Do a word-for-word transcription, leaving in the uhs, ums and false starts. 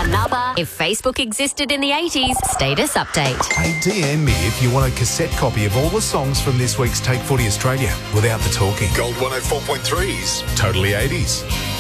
Another If Facebook Existed in the eighties status update. Hey, D M me if you want a cassette copy of all the songs from this week's Take Footy Australia without the talking. Gold one oh four point three's Totally eighties.